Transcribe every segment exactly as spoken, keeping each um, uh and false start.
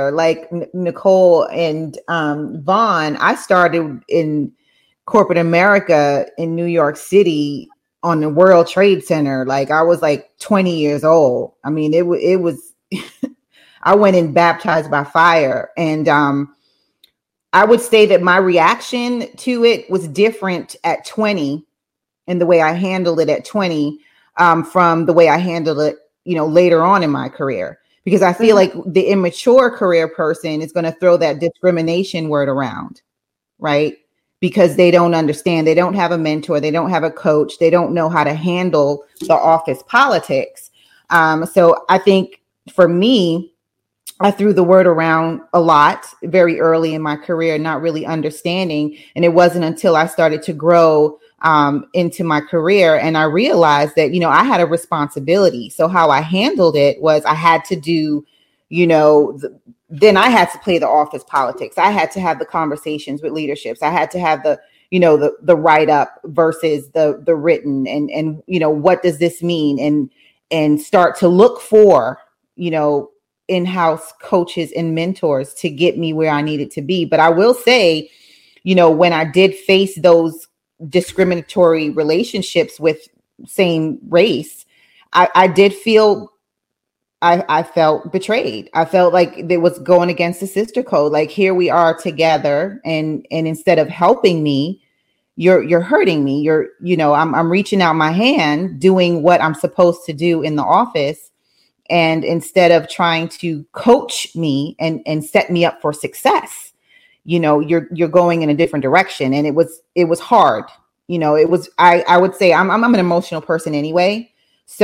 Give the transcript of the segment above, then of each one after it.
career. Like N- Nicole and um, Vaughn, I started in corporate America in New York City on the World Trade Center. Like I was like twenty years old. I mean, it, w- it was, I went in baptized by fire. And um, I would say that my reaction to it was different at twenty, and the way I handled it at twenty um, from the way I handled it, you know, later on in my career, because I feel mm-hmm. like the immature career person is going to throw that discrimination word around, right? Because they don't understand, they don't have a mentor, they don't have a coach, they don't know how to handle the office politics. Um, so I think for me, I threw the word around a lot very early in my career, not really understanding. And it wasn't until I started to grow um, into my career and I realized that, you know, I had a responsibility. So how I handled it was I had to do, you know, the, then I had to play the office politics. I had to have the conversations with leaderships. I had to have the, you know, the the write up versus the the written, and and you know, what does this mean, and and start to look for, you know, in-house coaches and mentors to get me where I needed to be. But I will say, you know, when I did face those discriminatory relationships with same race, I, I did feel, I, I felt betrayed. I felt like it was going against the sister code. Like, here we are together, and and instead of helping me, you're you're hurting me. You're, you know, I'm I'm reaching out my hand, doing what I'm supposed to do in the office. And instead of trying to coach me and, and set me up for success, you know, you're you're going in a different direction. And it was it was hard. You know, it was I, I would say I'm, I'm I'm an emotional person anyway.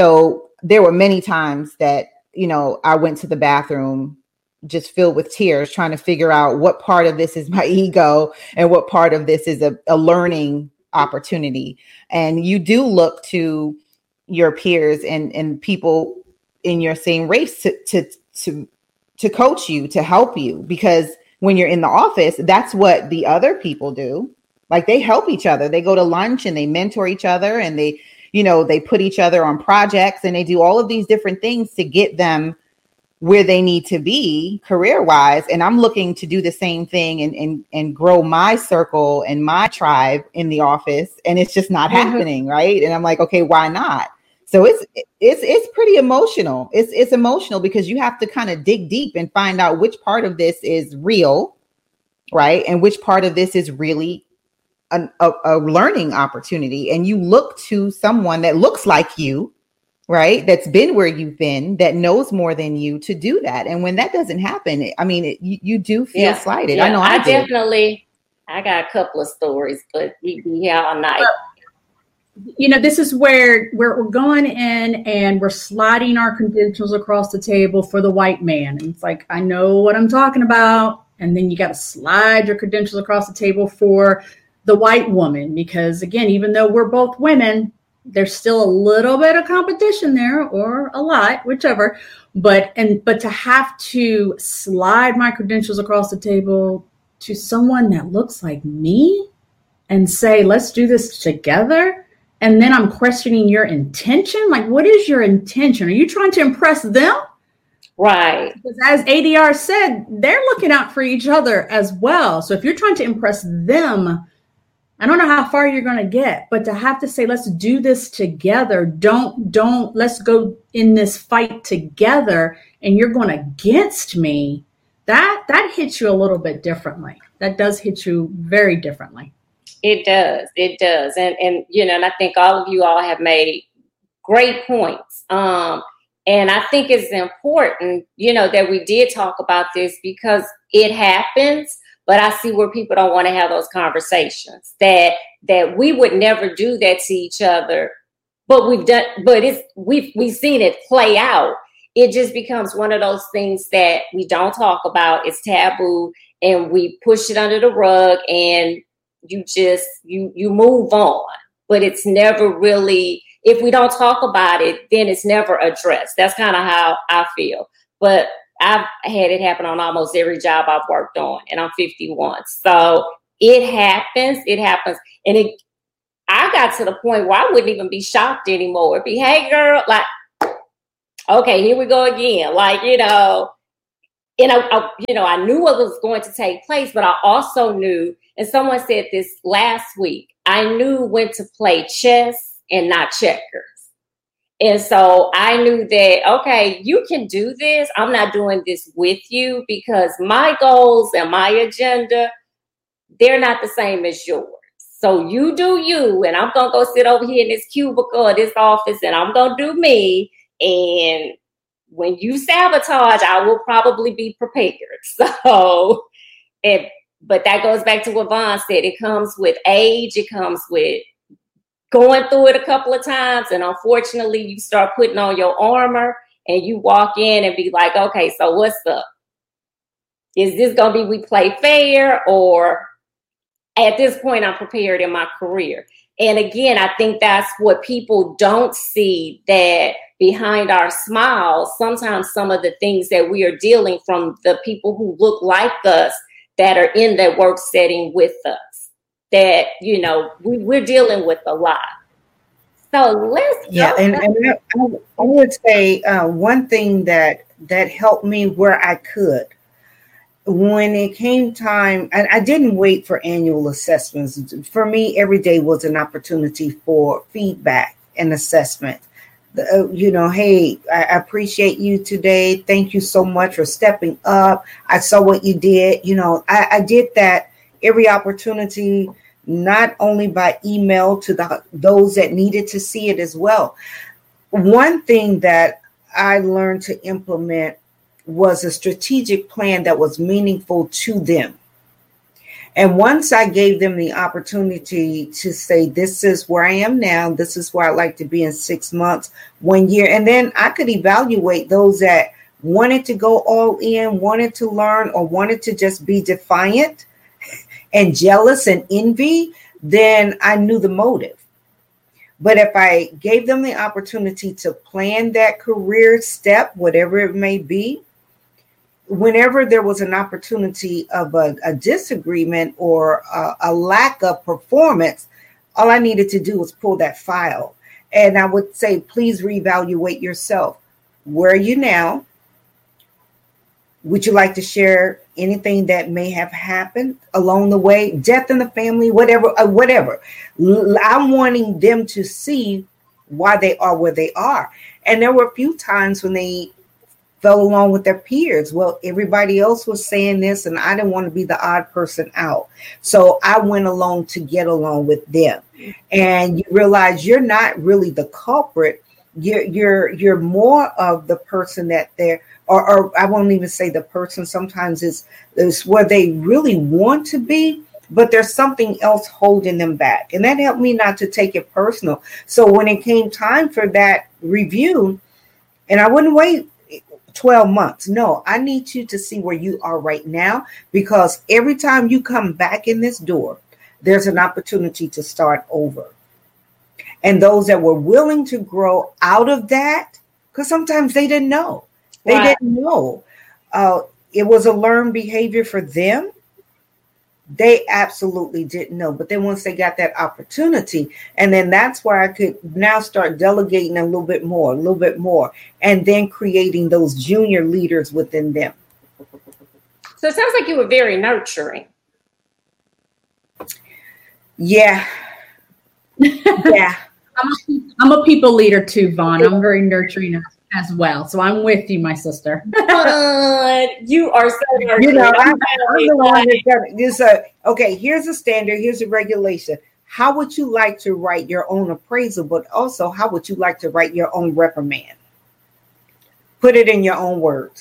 So there were many times that, you know, I went to the bathroom just filled with tears, trying to figure out what part of this is my ego and what part of this is a, a learning opportunity. And you do look to your peers and, and people in your same race to, to, to, to coach you, to help you, because when you're in the office, that's what the other people do. Like, they help each other. They go to lunch and they mentor each other, and they, you know, they put each other on projects, and they do all of these different things to get them where they need to be career wise. And I'm looking to do the same thing and, and, and grow my circle and my tribe in the office. And it's just not mm-hmm. happening. Right. And I'm like, okay, why not? So it's it's it's pretty emotional. It's it's emotional because you have to kind of dig deep and find out which part of this is real, right? And which part of this is really an, a, a learning opportunity. And you look to someone that looks like you, right? That's been where you've been, that knows more than you to do that. And when that doesn't happen, I mean, it, you, you do feel yeah. slighted. Yeah. I know I, I did. definitely, I got a couple of stories, but we be here all night. You know, this is where, where we're going in and we're sliding our credentials across the table for the white man. And it's like, I know what I'm talking about. And then you got to slide your credentials across the table for the white woman, because again, even though we're both women, there's still a little bit of competition there, or a lot, whichever. But, and, but to have to slide my credentials across the table to someone that looks like me and say, let's do this together. And then I'm questioning your intention. Like, what is your intention? Are you trying to impress them? Right. Because as A D R said, they're looking out for each other as well. So if you're trying to impress them, I don't know how far you're going to get, but to have to say, let's do this together. Don't, don't, let's go in this fight together. And you're going against me. That, that hits you a little bit differently. That does hit you very differently. It does. It does. And, and, you know, and I think all of you all have made great points. Um, and I think it's important, you know, that we did talk about this, because it happens, but I see where people don't want to have those conversations, that, that we would never do that to each other, but we've done, but it's, we've, we've seen it play out. It just becomes one of those things that we don't talk about. It's taboo, and we push it under the rug, and you just, you, you move on, but it's never really, if we don't talk about it, then it's never addressed. That's kind of how I feel. But I've had it happen on almost every job I've worked on, and I'm fifty-one. So it happens, it happens. And it, I got to the point where I wouldn't even be shocked anymore. It'd be, hey girl, like, okay, here we go again. Like, you know, and I, I, you know, I knew what was going to take place, but I also knew, and someone said this last week, I knew when to play chess and not checkers. And so I knew that, okay, you can do this. I'm not doing this with you because my goals and my agenda, they're not the same as yours. So you do you, and I'm going to go sit over here in this cubicle or this office, and I'm going to do me. And when you sabotage, I will probably be prepared. So, it, but that goes back to what Vaughn said. It comes with age. It comes with going through it a couple of times. And unfortunately, you start putting on your armor and you walk in and be like, okay, so what's up? Is this going to be we play fair, or at this point I'm prepared in my career? And again, I think that's what people don't see, that behind our smiles, sometimes some of the things that we are dealing from the people who look like us that are in that work setting with us, that, you know, we, we're dealing with a lot. So let's yeah, and, and I, I would say uh, one thing that that helped me where I could. When it came time, I, I didn't wait for annual assessments. For me, every day was an opportunity for feedback and assessment. The, uh, you know, hey, I appreciate you today. Thank you so much for stepping up. I saw what you did. You know, I, I did that every opportunity, not only by email to the those that needed to see it as well. One thing that I learned to implement was a strategic plan that was meaningful to them. And once I gave them the opportunity to say, this is where I am now, this is where I'd like to be in six months, one year, and then I could evaluate those that wanted to go all in, wanted to learn, or wanted to just be defiant and jealous and envy, then I knew the motive. But if I gave them the opportunity to plan that career step, whatever it may be, whenever there was an opportunity of a, a disagreement or a, a lack of performance, all I needed to do was pull that file. And I would say, please reevaluate yourself. Where are you now? Would you like to share anything that may have happened along the way? Death in the family, whatever, uh, whatever. I'm wanting them to see why they are where they are. And there were a few times when they fell along with their peers. Well, everybody else was saying this, and I didn't want to be the odd person out. So I went along to get along with them. And you realize you're not really the culprit. You're you're you're more of the person that they're, or, or I won't even say the person. Sometimes it's, it's where they really want to be, but there's something else holding them back. And that helped me not to take it personal. So when it came time for that review, and I wouldn't wait twelve months. No, I need you to see where you are right now, because every time you come back in this door, there's an opportunity to start over. And those that were willing to grow out of that, because sometimes they didn't know. They right. didn't know. Uh, it was a learned behavior for them. They absolutely didn't know. But then once they got that opportunity, and then that's where I could now start delegating a little bit more, a little bit more, and then creating those junior leaders within them. So it sounds like you were very nurturing. Yeah. Yeah. I'm a, I'm a people leader too, Vaughn. I'm very nurturing as, as well. So I'm with you, my sister. uh, you are so nurturing. You know, I'm, I'm the one that's gonna, this, uh, okay, here's a standard, here's a regulation. How would you like to write your own appraisal, but also how would you like to write your own reprimand? Put it in your own words.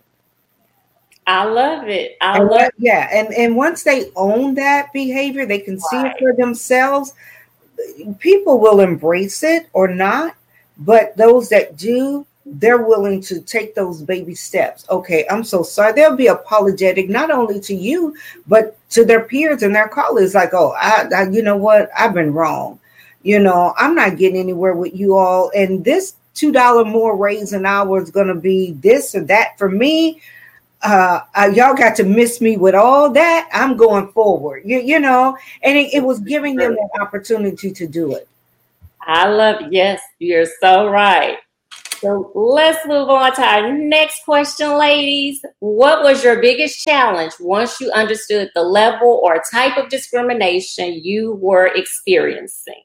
I love it. I and love what, Yeah, and, and once they own that behavior, they can see right. it for themselves. People will embrace it or not, but those that do, they're willing to take those baby steps. Okay, I'm so sorry. They'll be apologetic, not only to you, but to their peers and their colleagues. Like, oh, I, I you know what? I've been wrong. You know, I'm not getting anywhere with you all. And this two dollars more raise an hour is going to be this or that for me. Uh, uh, y'all got to miss me with all that. I'm going forward, you, you know, and it, it was giving them an opportunity to do it. I love it. Yes, you're so right. So let's move on to our next question, ladies. What was your biggest challenge once you understood the level or type of discrimination you were experiencing?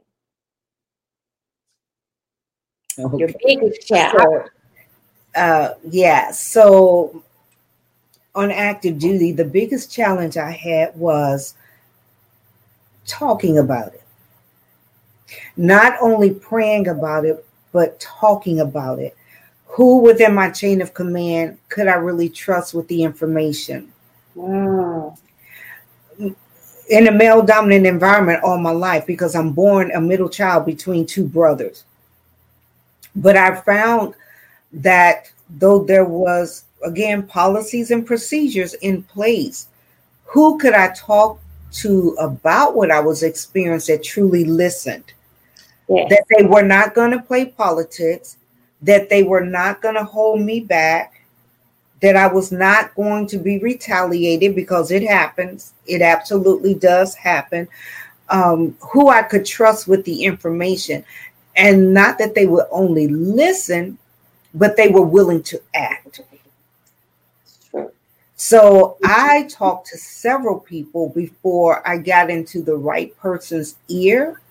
Okay. Your biggest challenge. So, uh, yeah. So on active duty, the biggest challenge I had was talking about it. Not only praying about it, but talking about it. Who within my chain of command could I really trust with the information? Wow. In a male dominant environment all my life, because I'm born a middle child between two brothers. But I found that though there was, again, policies and procedures in place, who could I talk to about what I was experiencing that truly listened? Yes. That they were not going to play politics, that they were not going to hold me back, that I was not going to be retaliated, because it happens. It absolutely does happen. Um, who I could trust with the information, and not that they would only listen, but they were willing to act. Sure. So I talked to several people before I got into the right person's ear,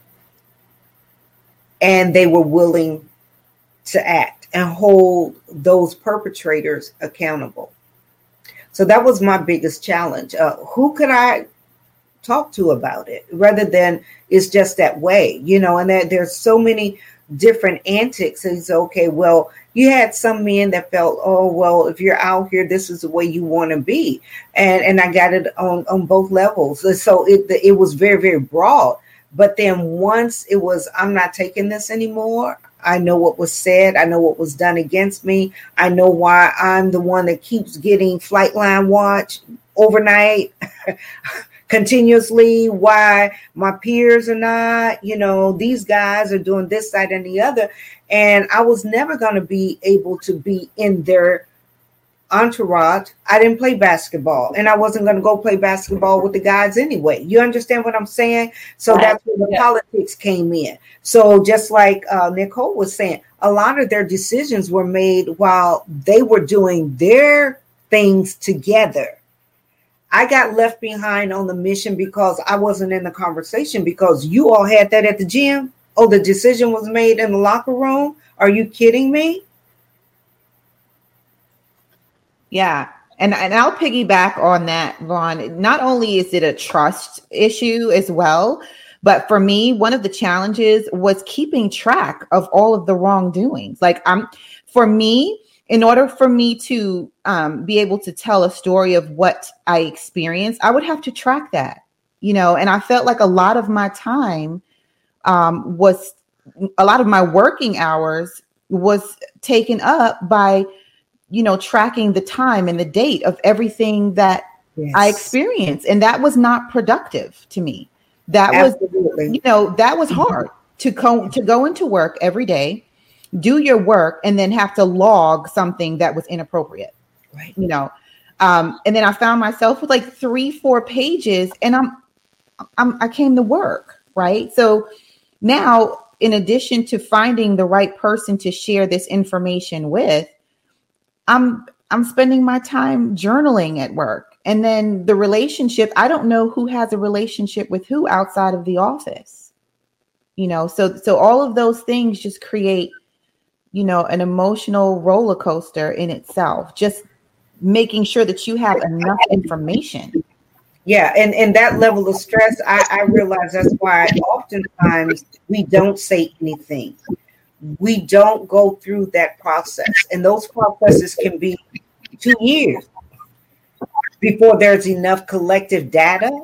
and they were willing to act and hold those perpetrators accountable. So that was my biggest challenge. Uh, who could I talk to about it, rather than it's just that way, you know? And there, there's so many different antics. It's okay, well, you had some men that felt, oh, well, if you're out here, this is the way you want to be. And and I got it on, on both levels. So it, it was very, very broad. But then once it was, I'm not taking this anymore. I know what was said. I know what was done against me. I know why I'm the one that keeps getting Flightline watch overnight continuously, why my peers are not, you know, these guys are doing this, that, and the other. And I was never going to be able to be in their entourage. I didn't play basketball, and I wasn't going to go play basketball with the guys anyway. You understand what I'm saying? So that's where the yeah. politics came in. So just like uh, Nicole was saying, a lot of their decisions were made while they were doing their things together. I got left behind on the mission because I wasn't in the conversation, because you all had that at the gym. Oh, the decision was made in the locker room. Are you kidding me? Yeah. And, and I'll piggyback on that, Vaughn. Not only is it a trust issue as well, but for me, one of the challenges was keeping track of all of the wrongdoings. Like I'm, for me, in order for me to um, be able to tell a story of what I experienced, I would have to track that, you know, and I felt like a lot of my time um, was, a lot of my working hours was taken up by, you know, tracking the time and the date of everything that yes. I experienced. And that was not productive to me. That Absolutely. was, you know, that was hard to go, to go into work every day, do your work, and then have to log something that was inappropriate. Right. You know, um, and then I found myself with like three, four pages, and I'm, I'm, I came to work. Right. So now, in addition to finding the right person to share this information with, I'm I'm spending my time journaling at work. And then the relationship, I don't know who has a relationship with who outside of the office. You know, so so all of those things just create, you know, an emotional roller coaster in itself. Just making sure that you have enough information. Yeah, and, and that level of stress, I, I realize that's why oftentimes we don't say anything. We don't go through that process. And those processes can be two years before there's enough collective data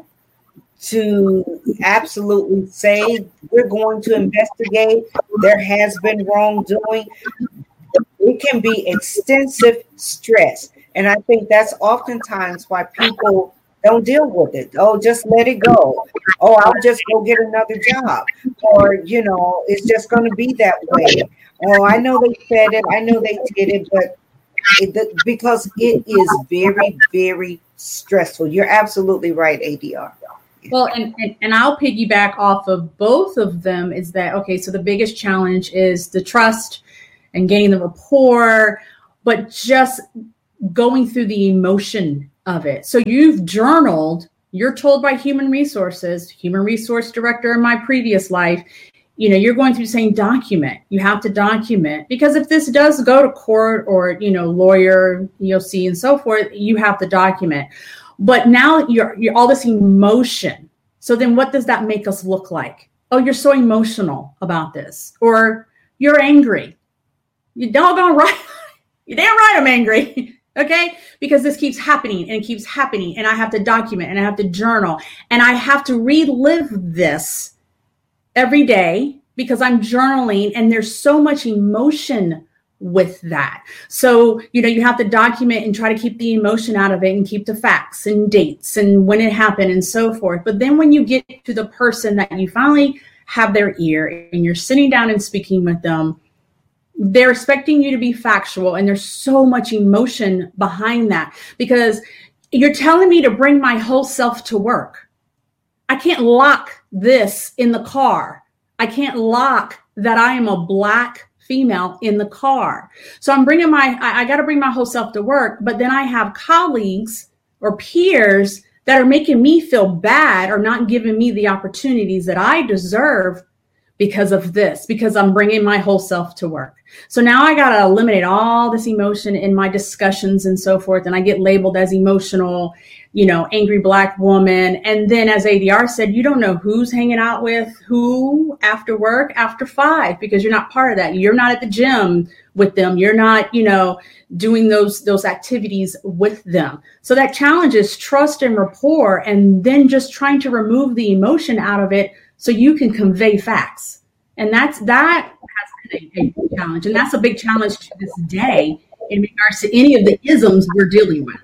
to absolutely say we're going to investigate. There has been wrongdoing. It can be extensive stress. And I think that's oftentimes why people don't deal with it. Oh, just let it go. Oh, I'll just go get another job. Or, you know, it's just going to be that way. Oh, I know they said it. I know they did it. But it, because it is very, very stressful. You're absolutely right, A D R. Well, and, and, and I'll piggyback off of both of them is that, okay, so the biggest challenge is the trust and gaining the rapport, but just going through the emotion of it. So you've journaled, you're told by human resources, human resource director in my previous life, you know, you're going through saying document, you have to document, because if this does go to court or, you know, lawyer, E O C and so forth, you have to document. But now you're, you're all this emotion. So then what does that make us look like? Oh, you're so emotional about this, or you're angry. You doggone right. You're damn right I'm angry. Okay, because this keeps happening and it keeps happening, and I have to document and I have to journal and I have to relive this every day because I'm journaling, and there's so much emotion with that. So, you know, you have to document and try to keep the emotion out of it and keep the facts and dates and when it happened and so forth. But then when you get to the person that you finally have their ear and you're sitting down and speaking with them, they're expecting you to be factual, and there's so much emotion behind that because you're telling me to bring my whole self to work. I can't lock this in the car. I can't lock that I am a Black female in the car. So I'm bringing my, I, I got to bring my whole self to work, but then I have colleagues or peers that are making me feel bad or not giving me the opportunities that I deserve because of this, because I'm bringing my whole self to work. So now I got to eliminate all this emotion in my discussions and so forth. And I get labeled as emotional, you know, angry Black woman. And then as A D R said, you don't know who's hanging out with who after work, after five, because you're not part of that. You're not at the gym with them. You're not, you know, doing those, those activities with them. So that challenge is trust and rapport, and then just trying to remove the emotion out of it so you can convey facts. And that's, that has been a, a big challenge. And that's a big challenge to this day in regards to any of the isms we're dealing with.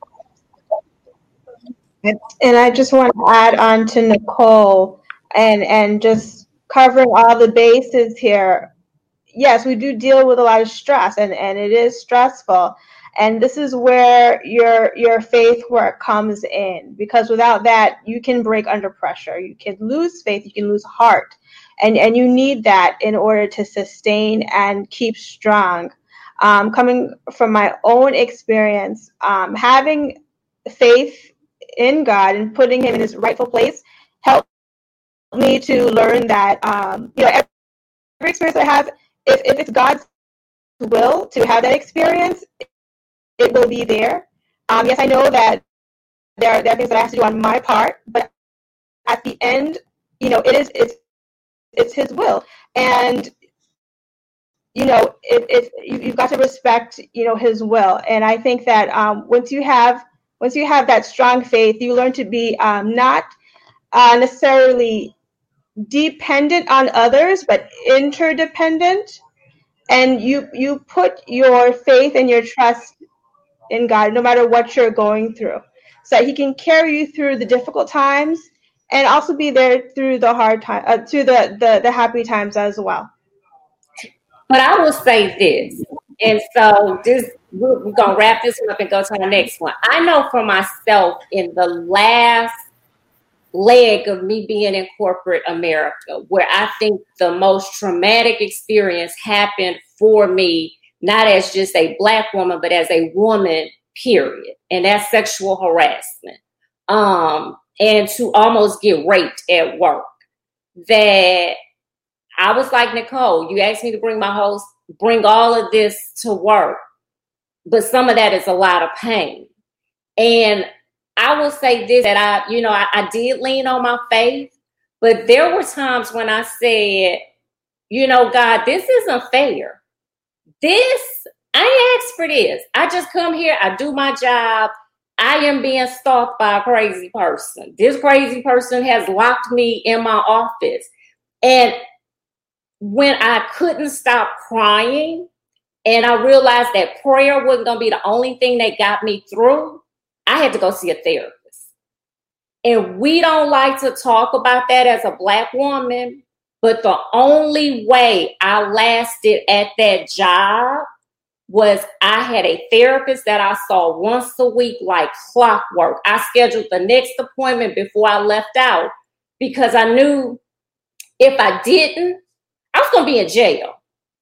And I just want to add on to Nicole and, and just covering all the bases here. Yes, we do deal with a lot of stress, and, and it is stressful. And this is where your your faith work comes in, because without that, you can break under pressure. You can lose faith. You can lose heart. And, and you need that in order to sustain and keep strong. Um, coming from my own experience, um, having faith in God and putting him in his rightful place helped me to learn that, um, you know, every, every experience I have, if, if it's God's will to have that experience, it will be there. Um, yes, I know that there are, there are things that I have to do on my part, but at the end, you know, it is it's it's his will. And, you know, it, it, you've got to respect, you know, his will. And I think that um, once you have Once you have that strong faith, you learn to be um, not uh, necessarily dependent on others, but interdependent. And you you put your faith and your trust in God, no matter what you're going through, so that he can carry you through the difficult times and also be there through the hard time, uh, through the, the, the happy times as well. But I will say this, and so this, we're, we're going to wrap this up and go to the next one. I know for myself, in the last leg of me being in corporate America, where I think the most traumatic experience happened for me, not as just a Black woman, but as a woman, period. And that's sexual harassment. Um, and to almost get raped at work. That I was like, Nicole, you asked me to bring my whole, bring all of this to work, but some of that is a lot of pain. And I will say this, that I, you know, I, I did lean on my faith, but there were times when I said, you know, God, this isn't fair. This, I asked for this. I just come here, I do my job. I am being stalked by a crazy person. This crazy person has locked me in my office. And when I couldn't stop crying, and I realized that prayer wasn't going to be the only thing that got me through, I had to go see a therapist. And we don't like to talk about that as a Black woman, but the only way I lasted at that job was I had a therapist that I saw once a week like clockwork. I scheduled the next appointment before I left out because I knew if I didn't, I was going to be in jail.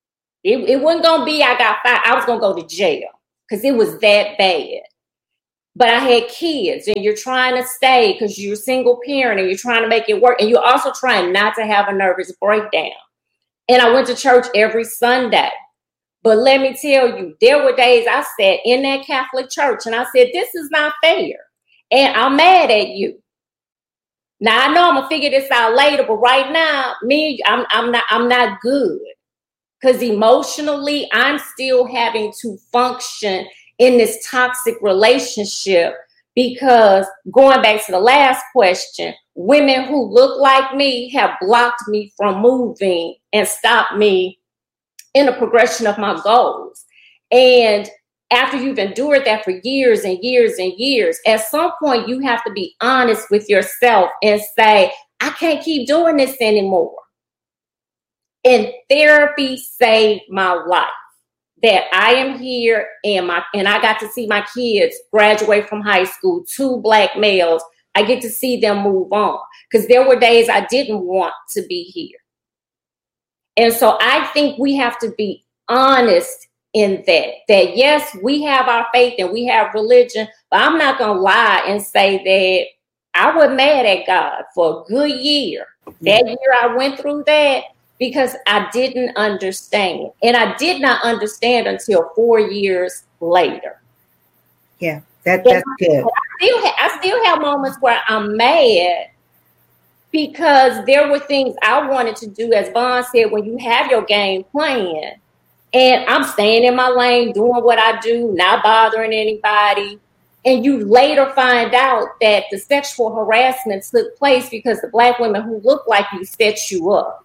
It, it wasn't going to be I got fired. I was going to go to jail because it was that bad. But I had kids, and you're trying to stay because you're a single parent and you're trying to make it work. And you're also trying not to have a nervous breakdown. And I went to church every Sunday. But let me tell you, there were days I sat in that Catholic church and I said, this is not fair. And I'm mad at you. Now I know I'm gonna figure this out later, but right now, me, I'm I'm not I'm not good. Because emotionally, I'm still having to function in this toxic relationship. Because going back to the last question, women who look like me have blocked me from moving and stopped me in the progression of my goals. And after you've endured that for years and years and years, at some point you have to be honest with yourself and say, I can't keep doing this anymore. And therapy saved my life. That I am here and my and I got to see my kids graduate from high school, two Black males. I get to see them move on because there were days I didn't want to be here. And so I think we have to be honest in that, that yes, we have our faith and we have religion, but I'm not going to lie and say that I was mad at God for a good year. That year I went through that because I didn't understand. And I did not understand until four years later. Yeah, that, that's I, good. I still, ha- I still have moments where I'm mad because there were things I wanted to do, as Vaughn said, when you have your game plan. And I'm staying in my lane, doing what I do, not bothering anybody. And you later find out that the sexual harassment took place because the Black women who look like you set you up.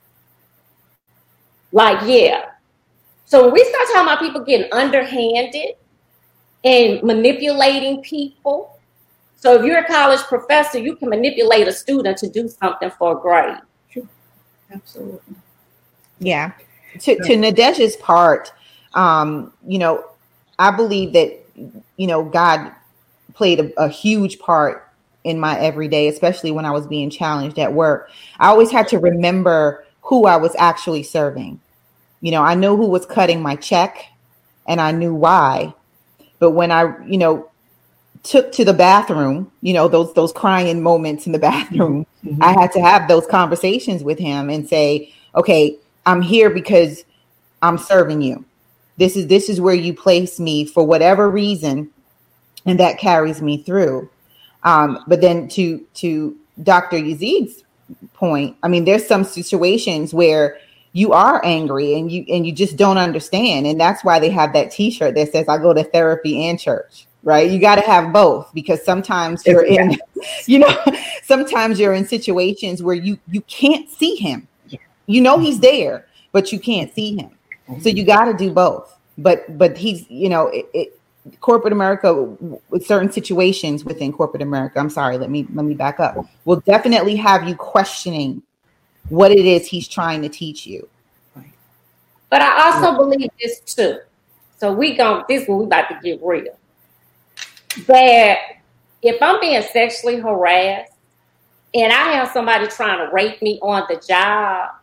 Like, yeah. So when we start talking about people getting underhanded and manipulating people, so if you're a college professor, you can manipulate a student to do something for a grade. Sure. Absolutely. Yeah. To, to Nadej's part, um, you know, I believe that, you know, God played a, a huge part in my everyday, especially when I was being challenged at work. I always had to remember who I was actually serving. You know, I knew who was cutting my check and I knew why. But when I, you know, took to the bathroom, you know, those those crying moments in the bathroom, mm-hmm. I had to have those conversations with him and say, okay, I'm here because I'm serving you. This is this is where you place me for whatever reason. And that carries me through. Um, but then to to Doctor Yazid's point, I mean, there's some situations where you are angry and you and you just don't understand. And that's why they have that T-shirt that says, I go to therapy and church. Right. You got to have both, because sometimes you're in, you know, sometimes you're in situations where you you can't see him. You know, he's there, but you can't see him. So you got to do both. But but he's, you know, it, it, corporate America, with certain situations within corporate America, I'm sorry, let me let me back up, will definitely have you questioning what it is he's trying to teach you. But I also believe this too. So we going this one we about to get real. That if I'm being sexually harassed and I have somebody trying to rape me on the job,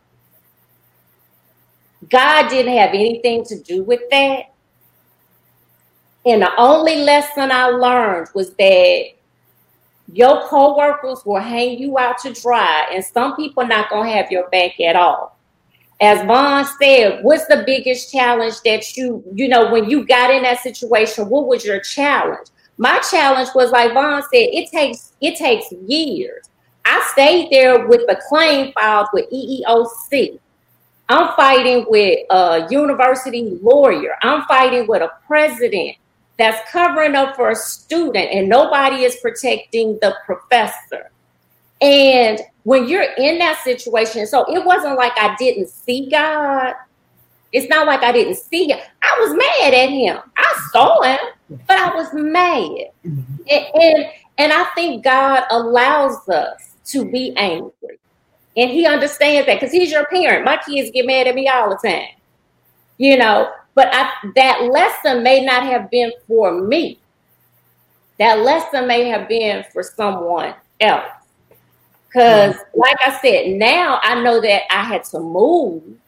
God didn't have anything to do with that. And the only lesson I learned was that your coworkers will hang you out to dry, and some people not going to have your back at all. As Vaughn said, what's the biggest challenge that you, you know, when you got in that situation, what was your challenge? My challenge was, like Vaughn said, it takes it takes years. I stayed there with the claim filed with E E O C. I'm fighting with a university lawyer. I'm fighting with a president that's covering up for a student, and nobody is protecting the professor. And when you're in that situation, so it wasn't like I didn't see God. It's not like I didn't see him. I was mad at him. I saw him, but I was mad. Mm-hmm. And, and, and I think God allows us to be angry. And he understands that because he's your parent. My kids get mad at me all the time. You know, but I, that lesson may not have been for me. That lesson may have been for someone else. Because, like I said, now I know that I had to move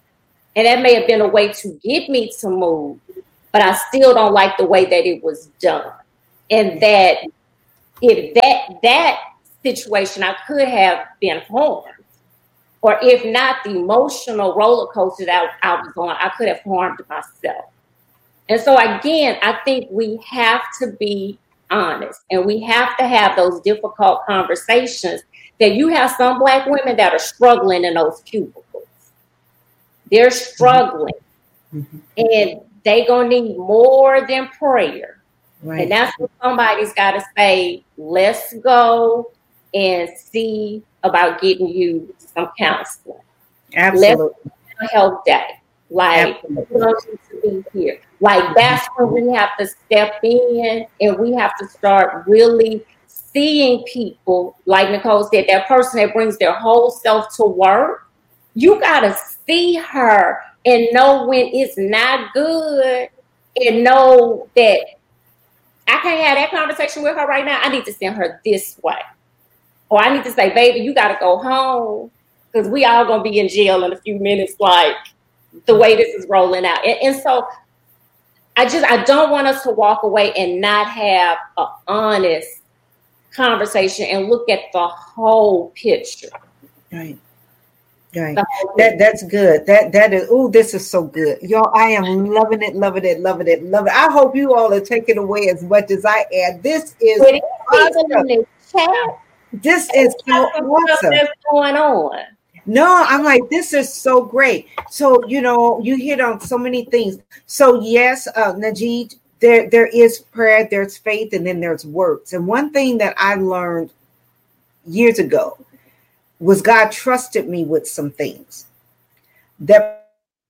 And that may have been a way to get me to move, but I still don't like the way that it was done. And that if that that situation, I could have been harmed. Or if not, the emotional roller coaster that I was on, I could have harmed myself. And so again, I think we have to be honest, and we have to have those difficult conversations that you have some Black women that are struggling in those cubicles. They're struggling. Mm-hmm. And they gonna need more than prayer. Right. And that's what somebody's got to say, let's go and see about getting you some counseling. Absolutely. Let's have a health day. Like, you don't need to be here. Like, that's when we have to step in and we have to start really seeing people, like Nicole said, that person that brings their whole self to work. You got to see her and know when it's not good and know that I can't have that conversation with her right now. I need to send her this way. Or I need to say, baby, you got to go home because we all going to be in jail in a few minutes, like the way this is rolling out. And, and so I just, I don't want us to walk away and not have an honest conversation and look at the whole picture. Right. Right. That that's good. That that is oh, this is so good. Y'all, I am loving it, loving it, loving it, loving it. I hope you all are taking away as much as I am. This is awesome. This is so awesome. That's going on. No, I'm like, this is so great. So, you know, you hit on so many things. So yes, uh Najid, there there is prayer, there's faith, and then there's works. And one thing that I learned years ago was God trusted me with some things that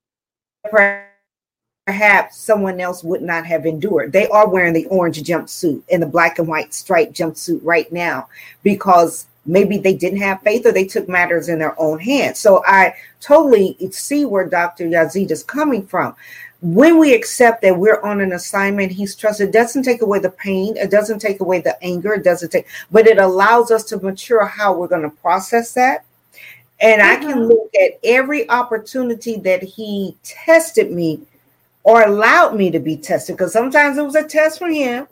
perhaps someone else would not have endured. They are wearing the orange jumpsuit and the black and white striped jumpsuit right now because maybe they didn't have faith or they took matters in their own hands. So I totally see where Doctor Yazid is coming from. When we accept that we're on an assignment, he's trusted, it doesn't take away the pain. It doesn't take away the anger. It doesn't take, but it allows us to mature how we're going to process that. And mm-hmm. I can look at every opportunity that he tested me or allowed me to be tested, because sometimes it was a test for him.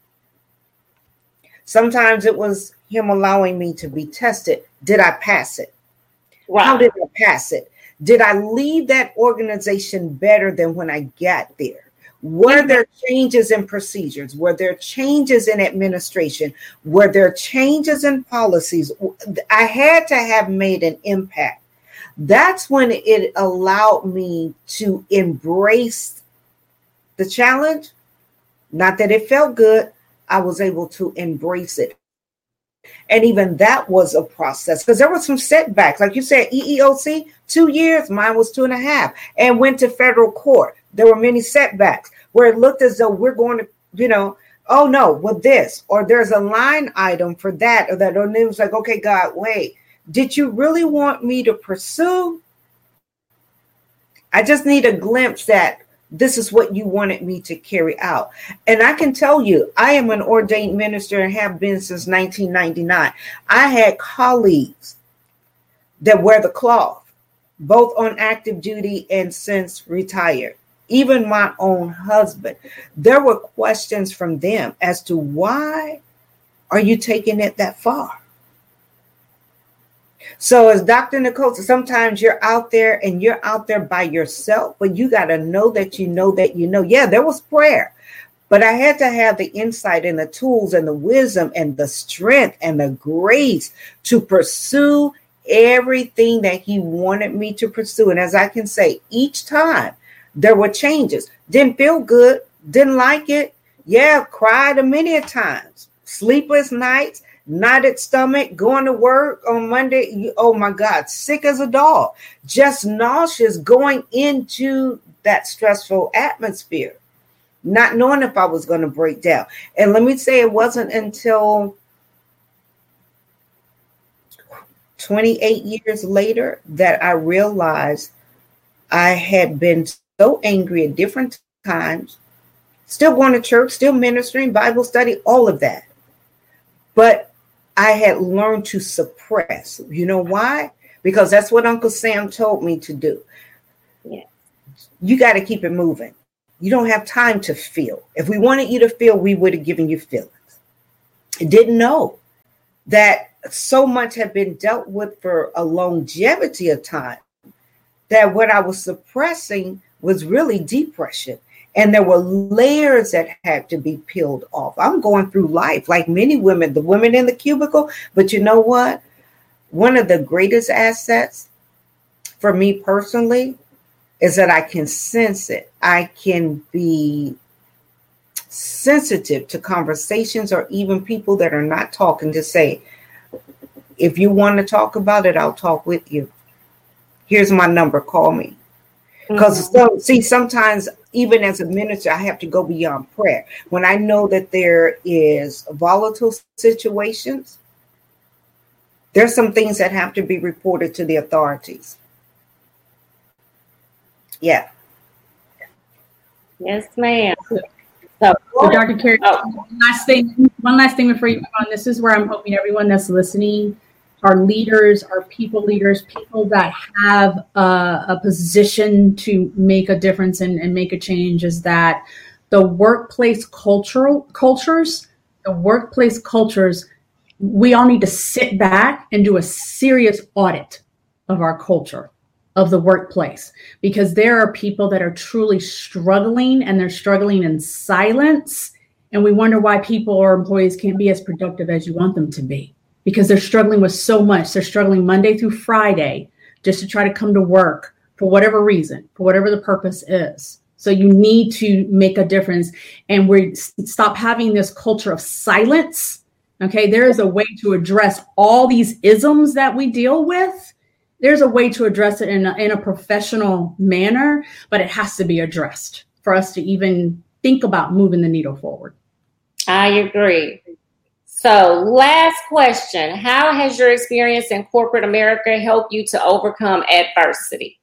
Sometimes it was him allowing me to be tested. Did I pass it? Wow. How did I pass it? Did I leave that organization better than when I got there? Were there changes in procedures? Were there changes in administration? Were there changes in policies? I had to have made an impact. That's when it allowed me to embrace the challenge. Not that it felt good. I was able to embrace it. And even that was a process because there were some setbacks. Like you said, E E O C, two years, mine was two and a half, and went to federal court. There were many setbacks where it looked as though we're going to, you know, oh no, with this, or there's a line item for that, or that, or it was like, okay, God, wait, did you really want me to pursue? I just need a glimpse that this is what you wanted me to carry out. And I can tell you, I am an ordained minister and have been since nineteen ninety-nine. I had colleagues that wear the cloth, both on active duty and since retired. Even my own husband. There were questions from them as to why are you taking it that far? So as Doctor Nicole said, sometimes you're out there and you're out there by yourself, but you got to know that you know that you know. Yeah, there was prayer, but I had to have the insight and the tools and the wisdom and the strength and the grace to pursue everything that he wanted me to pursue. And as I can say, each time there were changes. Didn't feel good, didn't like it. Yeah, cried a many a times, sleepless nights, knotted stomach, going to work on Monday. Oh my God, sick as a dog, just nauseous going into that stressful atmosphere, not knowing if I was going to break down. And let me say, it wasn't until twenty-eight years later that I realized I had been so angry at different times, still going to church, still ministering, Bible study, all of that. But I had learned to suppress. You know why? Because that's what Uncle Sam told me to do. Yeah. you got to keep it moving. You don't have time to feel. If we wanted you to feel, we would have given you feelings. I didn't know that so much had been dealt with for a longevity of time that what I was suppressing was really depression. And there were layers that had to be peeled off. I'm going through life like many women, the women in the cubicle. But you know what? One of the greatest assets for me personally is that I can sense it. I can be sensitive to conversations or even people that are not talking to say, if you want to talk about it, I'll talk with you. Here's my number. Call me. Because mm-hmm. see, sometimes even as a minister, I have to go beyond prayer. When I know that there is volatile situations, there's some things that have to be reported to the authorities. Yeah. Yes, ma'am. So, so Doctor Carey, oh. one last thing, one last thing before you move on. This is where I'm hoping everyone that's listening, our leaders, our people leaders, people that have a, a position to make a difference and, and make a change, is that the workplace cultural cultures, the workplace cultures, we all need to sit back and do a serious audit of our culture, of the workplace, because there are people that are truly struggling, and they're struggling in silence. And we wonder why people or employees can't be as productive as you want them to be, because they're struggling with so much. They're struggling Monday through Friday just to try to come to work for whatever reason, for whatever the purpose is. So you need to make a difference, and we stop having this culture of silence. Okay, there is a way to address all these isms that we deal with. There's a way to address it in a, in a professional manner, but it has to be addressed for us to even think about moving the needle forward. I agree. So last question, how has your experience in corporate America helped you to overcome adversity?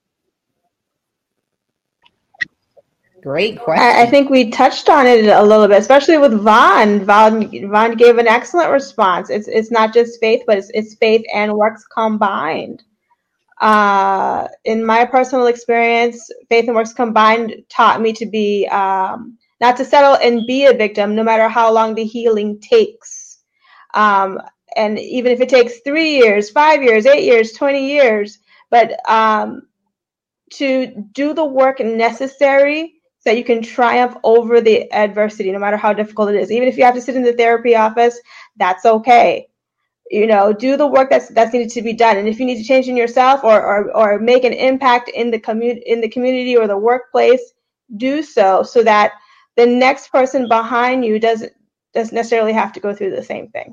Great question. I, I think we touched on it a little bit, especially with Vaughn. Vaughn, Vaughn gave an excellent response. It's it's not just faith, but it's, it's faith and works combined. Uh, in my personal experience, faith and works combined taught me to be, um, not to settle and be a victim, no matter how long the healing takes. Um, and even if it takes three years, five years, eight years, twenty years, but um, to do the work necessary so that you can triumph over the adversity, no matter how difficult it is. Even if you have to sit in the therapy office, that's okay. You know, do the work that's that's needed to be done. And if you need to change in yourself or or, or make an impact in the community, in the community or the workplace, do so, so that the next person behind you doesn't doesn't necessarily have to go through the same thing.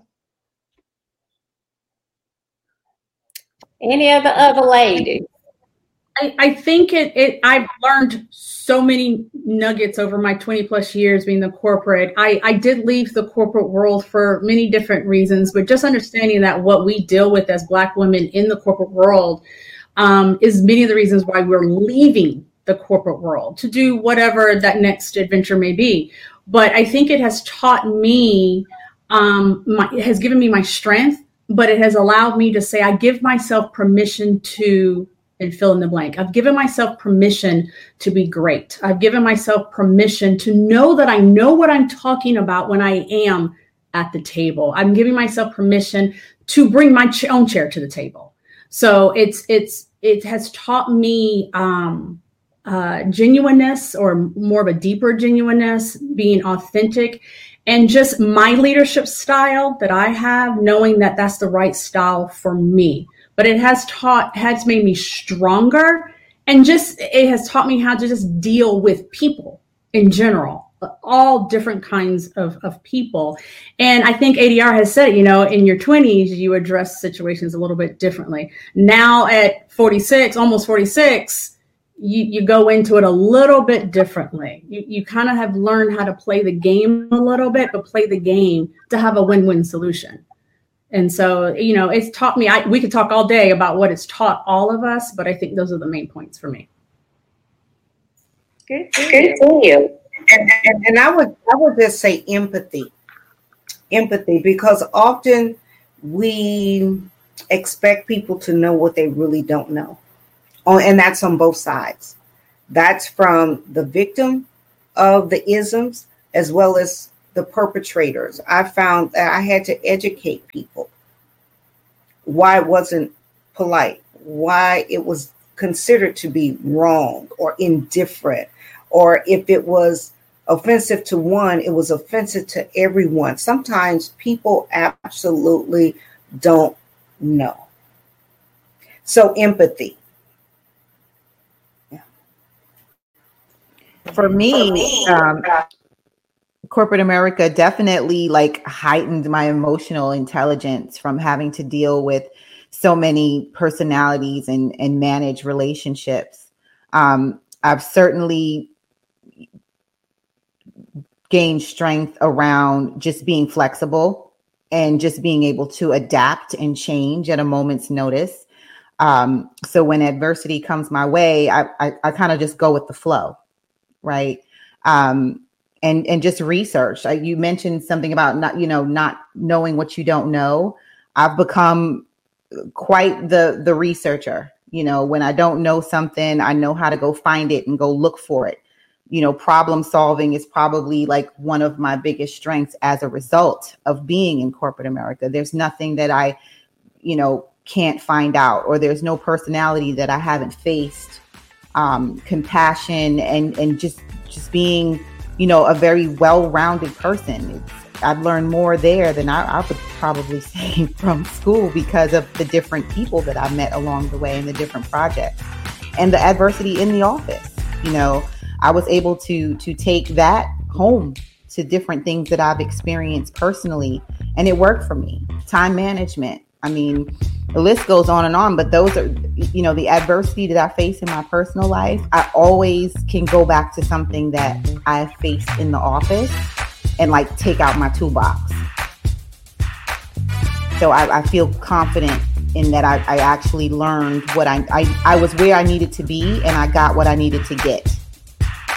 Any of the other ladies? I, I think it, it, I've learned so many nuggets over my twenty plus years being the corporate. I, I did leave the corporate world for many different reasons, but just understanding that what we deal with as Black women in the corporate world um, is many of the reasons why we're leaving the corporate world to do whatever that next adventure may be. But I think it has taught me, um, my, it has given me my strength, but it has allowed me to say, I give myself permission to, and fill in the blank. I've given myself permission to be great. I've given myself permission to know that I know what I'm talking about when I am at the table. I'm giving myself permission to bring my ch- own chair to the table. So it's, it's, it has taught me, um, uh, genuineness, or more of a deeper genuineness, being authentic, and just my leadership style that I have, knowing that that's the right style for me. But it has taught, has made me stronger, and just, it has taught me how to just deal with people in general, all different kinds of, of people. And I think A D R has said, you know, in your twenties, you address situations a little bit differently. Now at forty-six, almost forty-six, you, you go into it a little bit differently. You, you kind of have learned how to play the game a little bit, but play the game to have a win-win solution. And so, you know, it's taught me, I, we could talk all day about what it's taught all of us, but I think those are the main points for me. Good to Good to you. And, and, and I would I would just say empathy. Empathy, because often we expect people to know what they really don't know. Oh, and that's on both sides. That's from the victim of the isms as well as the perpetrators. I found that I had to educate people why it wasn't polite, why it was considered to be wrong or indifferent, or if it was offensive to one, it was offensive to everyone. Sometimes people absolutely don't know. So empathy. For me, um, corporate America definitely like heightened my emotional intelligence from having to deal with so many personalities and, and manage relationships. Um, I've certainly gained strength around just being flexible and just being able to adapt and change at a moment's notice. Um, so when adversity comes my way, I, I, I kind of just go with the flow. Right. Um, and, and just research. Like you mentioned something about not, you know, not knowing what you don't know. I've become quite the, the researcher. You know, when I don't know something, I know how to go find it and go look for it. You know, problem solving is probably like one of my biggest strengths as a result of being in corporate America. There's nothing that I, you know, can't find out, or there's no personality that I haven't faced. Um, compassion and, and just, just being, you know, a very well-rounded person. It's, I've learned more there than I, I would probably say from school because of the different people that I've met along the way and the different projects and the adversity in the office. You know, I was able to, to take that home to different things that I've experienced personally, and it worked for me. Time management. I mean, the list goes on and on, but those are, you know, the adversity that I face in my personal life. I always can go back to something that I faced in the office and like take out my toolbox. So I, I feel confident in that I, I actually learned what I, I, I was where I needed to be and I got what I needed to get.